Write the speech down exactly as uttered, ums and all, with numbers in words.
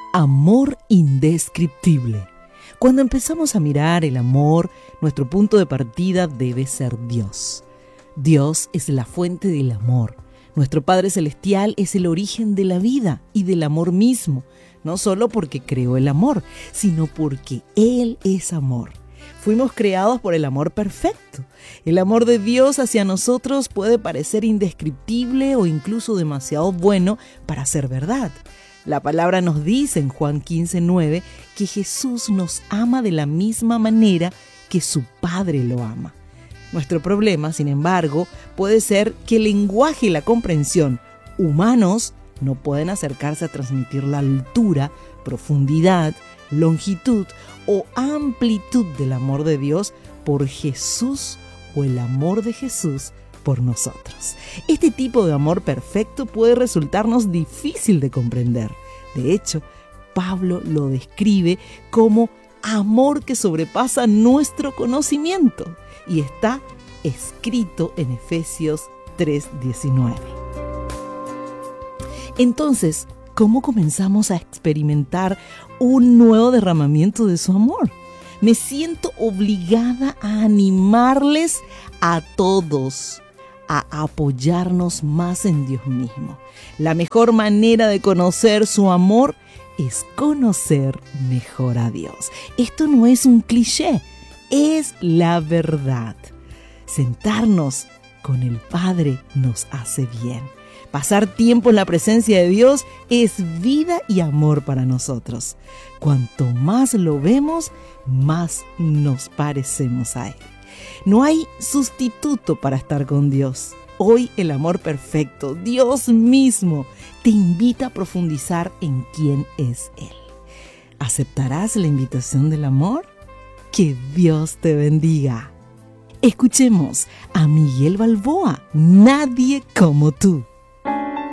Amor indescriptible. Cuando empezamos a mirar el amor, nuestro punto de partida debe ser Dios. Dios es la fuente del amor. Nuestro Padre Celestial es el origen de la vida y del amor mismo, no solo porque creó el amor, sino porque Él es amor. Fuimos creados por el amor perfecto. El amor de Dios hacia nosotros puede parecer indescriptible o incluso demasiado bueno para ser verdad. La palabra nos dice en Juan quince nueve que Jesús nos ama de la misma manera que su Padre lo ama. Nuestro problema, sin embargo, puede ser que el lenguaje y la comprensión humanos no pueden acercarse a transmitir la altura, profundidad, longitud o amplitud del amor de Dios por Jesús o el amor de Jesús por nosotros. Este tipo de amor perfecto puede resultarnos difícil de comprender. De hecho, Pablo lo describe como amor que sobrepasa nuestro conocimiento y está escrito en Efesios tres diecinueve. Entonces, ¿cómo comenzamos a experimentar un nuevo derramamiento de su amor? Me siento obligada a animarles a todos a apoyarnos más en Dios mismo. La mejor manera de conocer su amor es conocer mejor a Dios. Esto no es un cliché, es la verdad. Sentarnos con el Padre nos hace bien. Pasar tiempo en la presencia de Dios es vida y amor para nosotros. Cuanto más lo vemos, más nos parecemos a Él. No hay sustituto para estar con Dios. Hoy el amor perfecto, Dios mismo, te invita a profundizar en quién es Él. ¿Aceptarás la invitación del amor? Que Dios te bendiga. Escuchemos a Miguel Balboa, Nadie como tú.